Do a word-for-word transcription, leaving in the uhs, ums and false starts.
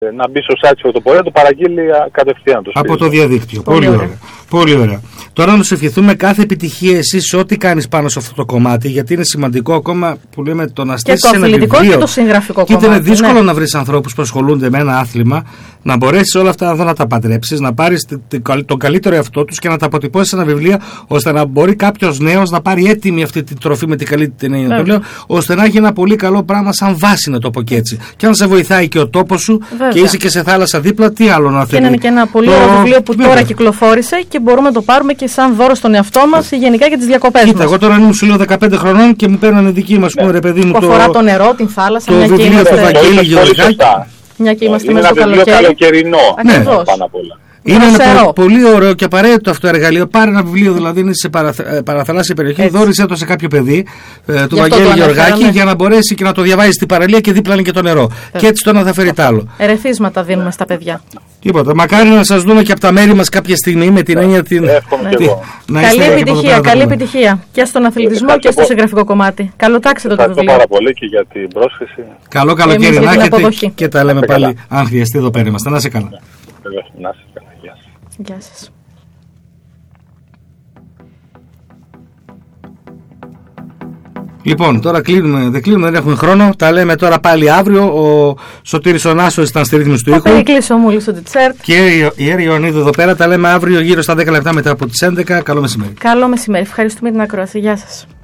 να μπει στο site της φωτοπορία, το παραγγείλει κατευθείαν το από το διαδίκτυο. Πολύ, Πολύ, ωραία. ωραία. Πολύ ωραία. Τώρα να σου ευχηθούμε κάθε επιτυχία εσείς ό,τι κάνεις πάνω σε αυτό το κομμάτι, γιατί είναι σημαντικό ακόμα που λέμε το να στήσεις ένα βιβλίο. Και το συγγραφικό και κομμάτι. Και είναι δύσκολο ναι. να βρεις ανθρώπους που ασχολούνται με ένα άθλημα, να μπορέσεις όλα αυτά εδώ να τα παντρέψεις, να πάρεις τον καλύτερο εαυτό τους και να τα αποτυπώσεις σε ένα βιβλίο, ώστε να μπορεί κάποιος νέος να πάρει έτοιμη αυτή τη τροφή με την καλή την έννοια του λέω, ώστε να έχει ένα πολύ καλό πράγμα σαν βάση, να το πω και έτσι. Και αν σε βοηθάει και ο τόπος σου Βέβαια. και είσαι και σε θάλασσα δίπλα, τι άλλο να θέλει. Και είναι και ένα πολύ ωραίο βιβλίο που τώρα κυκλοφόρησε και μπορούμε να το πάρουμε και σαν δώρο στον εαυτό μας ή γενικά για τις διακοπές μας. Κοίτα, εγώ τώρα ήμουν σου λέω δεκαπέντε χρονών και μου παίρνανε δική μας πούμε, ρε παιδί μου. Που αφορά το νερό, την θάλασσα, το μια και είμαστε. Το Βαγγέλη Γεωργάκη. Μια και είμαστε είναι μέσα στο καλοκαίρι. καλοκαιρινό. Ναι. Πάνω απ' όλα. Είναι ένα πο- πολύ ωραίο και απαραίτητο αυτό το εργαλείο. Πάρε ένα βιβλίο, δηλαδή είναι σε παραθε, παραθαλάσσια περιοχή, δώρισε το σε κάποιο παιδί ε, του Βαγγέλη Γεωργάκη για να μπορέσει και να το διαβάζει στην παραλία και δίπλα είναι και το νερό. Ε. Και έτσι το ένα θα φέρει τ' άλλο. Ερεθίσματα δίνουμε στα παιδιά. Τίποτα. Μακάρι να σας δούμε και από τα μέρη μας κάποια στιγμή με την έννοια την. Καλή επιτυχία, καλή επιτυχία και στον αθλητισμό και στο συγγραφικό κομμάτι. Καλό τάξετε το βιβλίο. Ευχαριστώ πάρα πολύ και για την πρόσκληση. Καλό καλοκαίρι να έχετε και τα λέμε πάλι αν χρειαστεί εδώ πέρα είμαστε. Να είσαι καλά. Γεια σας. Λοιπόν, τώρα κλείνουμε, δεν κλείνουμε, δεν έχουμε χρόνο. Τα λέμε τώρα πάλι αύριο. Ο Σωτήρης ο Νάσος ήταν στη ρύθμιση του ήχου. Ο Περίκλης ο Μούλης στο Τιτσέρτ. Και η Έρη Ιωαννίδου εδώ πέρα. Τα λέμε αύριο γύρω στα δέκα λεπτά μετά από τις έντεκα. Καλό μεσημέρι. Καλό μεσημέρι. Ευχαριστούμε την ακρόαση. Γεια σας.